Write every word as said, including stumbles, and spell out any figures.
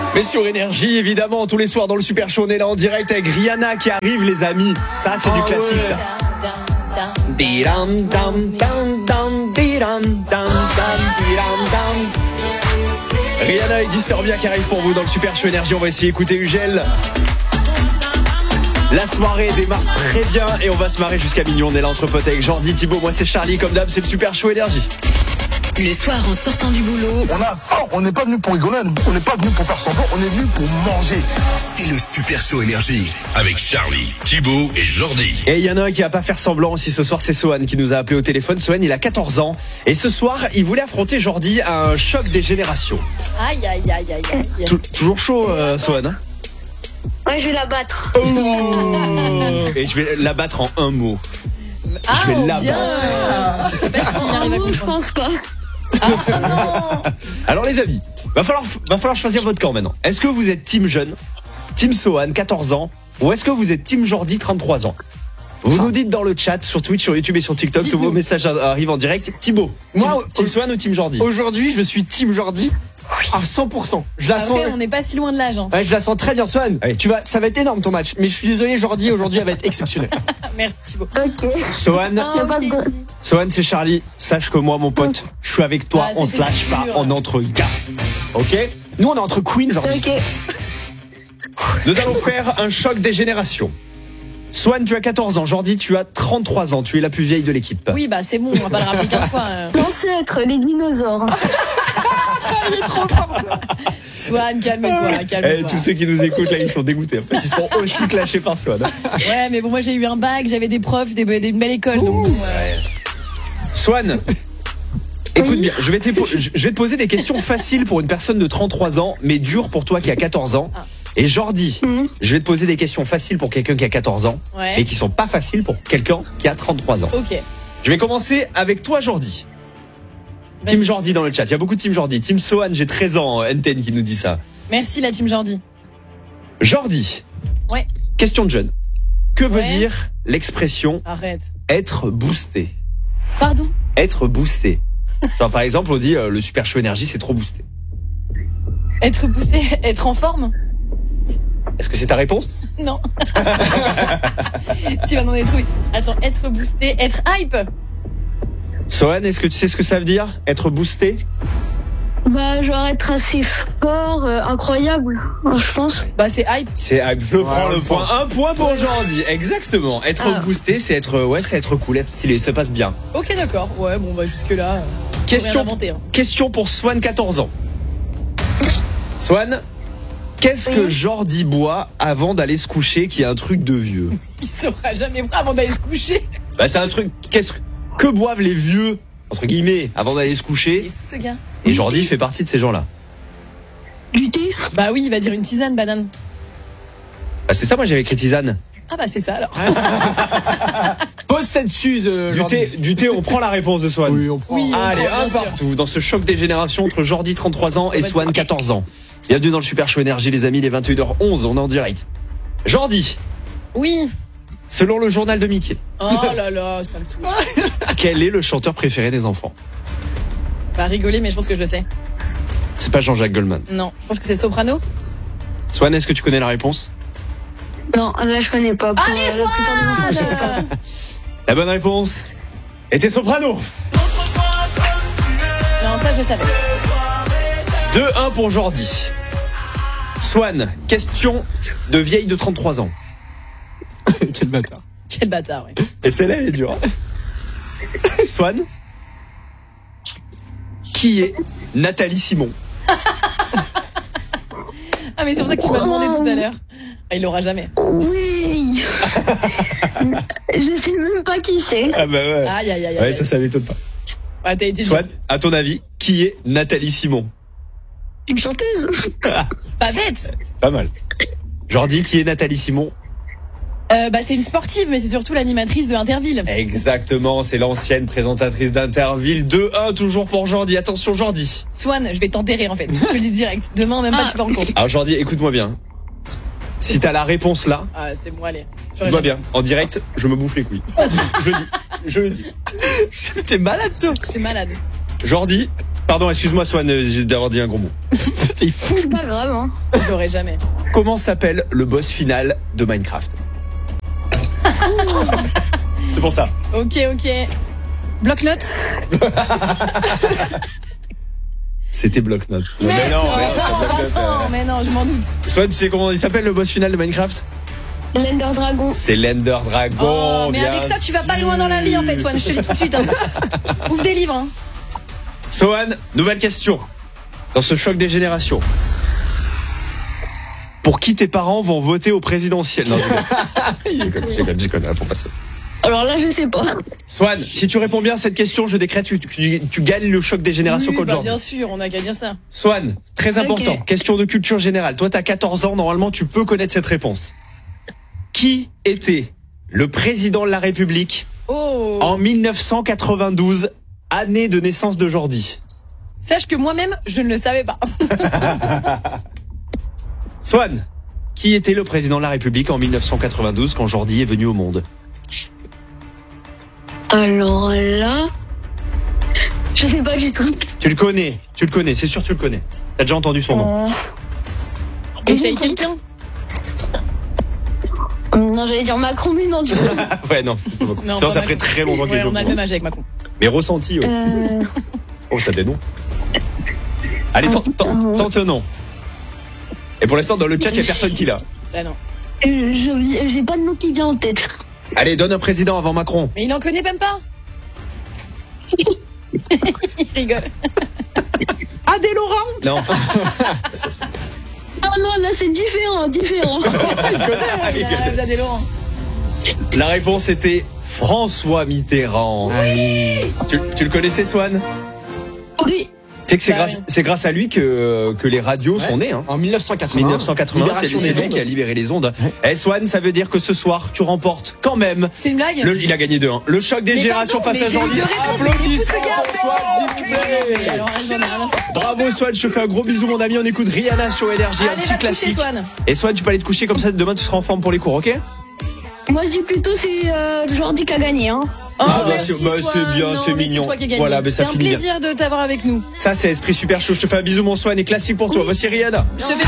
Mais sur Énergie, évidemment, tous les soirs dans le Super Show, on est là en direct avec Rihanna qui arrive, les amis. Ça, c'est oh du classique, ouais. Ça. Rihanna et Disturbia qui arrivent pour vous dans le Super Show Énergie. On va essayer d'écouter Ugel. La soirée démarre très bien et on va se marrer jusqu'à minuit. On est là entre potes avec Jordi, Thibaut, moi c'est Charlie. Comme d'hab, c'est le Super Show Énergie. Le soir, en sortant du boulot, on a faim, on n'est pas venu pour rigoler, on n'est pas venu pour faire semblant, on est venu pour manger. C'est le Super Show Énergie avec Charlie, Thibaut et Jordi. Et il y en a un qui va pas faire semblant aussi ce soir, c'est Sohan qui nous a appelé au téléphone. Sohan, il a quatorze ans et ce soir, il voulait affronter Jordi à un choc des générations. Aïe aïe aïe aïe aïe. Tou- toujours chaud, euh, Sohan, hein? Ouais, je vais la battre. Oh et je vais la battre en un mot. Ah, je vais la bien. battre. Je sais pas s'il arrive à Non, je comprendre. pense pas. Ah, Alors les amis, va falloir, va falloir choisir votre camp maintenant. Est-ce que vous êtes team jeune, team Sohan, quatorze ans, ou est-ce que vous êtes team Jordi, trente-trois ans? Vous nous dites dans le chat, sur Twitch, sur YouTube et sur TikTok, tous vos messages arrivent en direct. Thibaut, moi, team, team Sohan ou team Jordi? Aujourd'hui, je suis team Jordi à cent pour cent. Je la sens. Après, on n'est pas si loin de l'âge. Hein. Ouais, je la sens très bien, Sohan. Oui. Tu vas, ça va être énorme ton match. Mais je suis désolé, Jordi, aujourd'hui, elle va être exceptionnelle. Merci Thibaut. Ok. Sohan, Oh, Y a pas de okay. go- Sohan, c'est Charlie. Sache que moi, mon pote, je suis avec toi. Ah, on se c'était lâche pas, sûr. on est entre gars. Ok? Nous, on est entre Queen, Jordi. Ok. Nous allons faire un choc des générations. Sohan, tu as quatorze ans. Jordi, tu as trente-trois ans. Tu es la plus vieille de l'équipe. Oui, bah c'est bon, on va pas le rappeler quinze fois. euh. Ancêtre, les dinosaures. Swan, calme-toi, Eh, calme-toi. tous ceux qui nous écoutent là, ils sont dégoûtés. Parce qu'ils sont aussi clashés par Sohan. Ouais, mais bon, moi j'ai eu un bac, j'avais des profs, des, des, une belle école. Donc, bon, euh, Swan, écoute bien, je vais, te, je vais te poser des questions faciles pour une personne de trente-trois ans, mais dures pour toi qui a quatorze ans. Et Jordi, Mhm. je vais te poser des questions faciles pour quelqu'un qui a quatorze ans, Ouais. et qui sont pas faciles pour quelqu'un qui a trente-trois ans. ok. Je vais commencer avec toi, Jordi. Team Vas-y. Jordi dans le chat, il y a beaucoup de Team Jordi. Team Sohan, j'ai treize ans, Enten qui nous dit ça. Merci la team Jordi. Jordi, Ouais. question de jeune. Que veut Ouais. dire l'expression Arrête. être boosté? Pardon. Être boosté. Genre, par exemple, on dit euh, le Super Show Énergie, c'est trop boosté. Être boosté, être en forme? Est-ce que c'est ta réponse? Non. Tu vas m'en être oui. Attends, être boosté, être hype. Sohan, est-ce que tu sais ce que ça veut dire? Être boosté? Bah, genre être assez fort, euh, incroyable, hein, je pense. Bah c'est hype. C'est, ah, je prends Ouais, le un point. Un point pour Jordi. Exactement. Être Ah. boosté, c'est être, ouais, c'est être cool, être stylé, ça passe bien. Ok, d'accord. Ouais, bon, bah jusque-là, euh, faut rien Question, inventer, hein. question pour Swan, quatorze ans. Swan, qu'est-ce que Oui. Jordi boit avant d'aller se coucher qui est un truc de vieux? Il saura jamais voir avant d'aller se coucher. Bah, c'est un truc, qu'est-ce que, que boivent les vieux, entre guillemets, avant d'aller se Il est coucher? fou ce gars. Et Jordi fait partie de ces gens-là. Du thé. Bah oui, il va dire une tisane, banane. Bah, c'est ça, moi j'avais écrit tisane. Ah bah c'est ça alors. Pose cette suze, euh, Du Jordi. thé, du thé, on prend la réponse de Swan. Oui, on prend. Oui, on Allez, prend, un bien sûr. partout dans ce choc des générations entre Jordi, trente-trois ans, et Ouais. Swan, quatorze ans. Bienvenue dans le Super Show Énergie, les amis, les vingt et une heures onze, on est en direct. Jordi, Oui. selon le journal de Mickey, Oh là là, ça me saoule. quel est le chanteur préféré des enfants? Pas rigoler, mais je pense que je le sais. C'est pas Jean-Jacques Goldman. Non, je pense que c'est Soprano. Swan, est-ce que tu connais la réponse? Non, là, je connais pas. Pour, Allez, euh, la plupart des enfants, je sais pas. Swan. La bonne réponse était Soprano. Non, ça je le savais. deux un pour Jordi. Swan, question de vieille de trente-trois ans. Quel bâtard. Quel bâtard, ouais. Et celle-là, elle est dure. Swan, qui est Nathalie Simon? Ah mais c'est pour ça que tu m'as demandé tout à l'heure. Ah, il l'aura jamais. Oui. Je sais même pas qui c'est. Ah bah ouais. Aïe aïe aïe. Ouais, aïe. ça, ça m'étonne pas. Ouais, t'as été Swan, à ton avis, qui est Nathalie Simon? Une chanteuse. pas bête. Pas mal. Jordi, qui est Nathalie Simon? Euh, bah c'est une sportive, mais c'est surtout l'animatrice de Interville. Exactement, c'est l'ancienne présentatrice d'Interville. deux un toujours pour Jordi. Attention Jordi. Swan, je vais t'enterrer en fait. Je te le dis direct. Demain même pas, Ah. tu vas en cours. Alors Jordi, écoute-moi bien. Si t'as la réponse là, Ah c'est bon, allez. J'aurais écoute-moi jamais- bien. En direct, je me bouffe les couilles. Je le dis. Je le dis. T'es malade toi. T'es malade. Jordi, pardon, excuse-moi Swan, j'ai d'avoir dit un gros mot. T'es fou. C'est pas grave, hein. Je l'aurais jamais. Comment s'appelle le boss final de Minecraft? C'est pour ça. Ok, ok. Bloc-notes. C'était bloc-notes. Mais non, mais non, c'est bloc-notes. non, mais non, je m'en doute. Soit tu sais comment il s'appelle le boss final de Minecraft? L'Ender Dragon. C'est l'Ender Dragon. Oh, mais bien avec ça, tu vas pas sûr. loin dans la vie en fait, Swan. Je te le dis tout de suite. Hein. Ouvre des livres. Hein. Sohan, nouvelle question. Dans ce choc des générations. Pour qui tes parents vont voter au présidentiel? Non, je déconne, je déconne, je déconne, là, pour passer. Alors là, je sais pas. Swan, si tu réponds bien à cette question, je décrète que tu, tu, tu gagnes le choc des générations Oui, contre bah, Jordan. bien sûr, on a qu'à dire ça. Swan, très important, Ok. question de culture générale. Toi, t'as quatorze ans, normalement, tu peux connaître cette réponse. Qui était le président de la République Oh. en mille neuf cent quatre-vingt-douze, année de naissance de Jordi? Sache que moi-même, je ne le savais pas. Swan, qui était le président de la République en mille neuf cent quatre-vingt-douze quand Jordi est venu au monde? Alors là, je sais pas du tout. Tu le connais, tu le connais, c'est sûr que tu le connais. T'as déjà entendu son nom. Euh... Essaye quelqu'un. Non, j'allais dire Macron, mais non, du coup. Ouais, non. Non, Sinon, pas ça ferait Macron. très longtemps qu'il Ouais, est au on a le courant. même âge avec Macron. Mais ressenti, oh, Euh... oh ça des noms. Allez, tente, tente, tente un nom. Et pour l'instant, dans le chat, il n'y a personne qui l'a. Bah non. euh, je- J'ai pas de nom qui vient en tête. Allez, donne un président avant Macron. Mais il en connaît même pas. Il rigole. Adé Laurent. Non. Oh non, là c'est différent, différent. Il a- vous avez Laurent. La réponse était François Mitterrand. Tu, tu le connaissais, Swan? Oui. Tu sais que c'est Bah grâce, oui. c'est grâce à lui que, que les radios sont nées. Hein. En mille neuf cent quatre-vingts. mille neuf cent quatre-vingts, c'est libération c'est des lui qui a ondes. libéré les ondes. Eh Swan, ça veut dire que ce soir, tu remportes quand même. C'est une blague. Le, il a gagné deux un. Le choc des Mais générations pardon, face à mais j'ai eu Jean-Louis. deux réponses, mais il est fou, ce gars. Applaudissements pour Swan, s'il vous plaît. Alors là, j'en ai rien à foutre. Bravo Swan, je te fais un gros bisou mon ami, on écoute Rihanna sur Énergie, un Allez, petit va te coucher, classique. Swan. Et Swan, tu peux aller te coucher comme ça, demain tu seras en forme pour les cours, ok? Moi je dis plutôt c'est euh, Jordi qui a gagné. Hein. Oh, Ah, bah, merci, c'est- bah, Swan. c'est bien, Non, c'est mais mignon. C'est toi qui as gagné. Voilà, mais ça c'est un finit bien. plaisir de t'avoir avec nous. Ça c'est esprit super chaud, je te fais un bisou mon Swan et classique pour toi. Voici Rihanna. Je te fais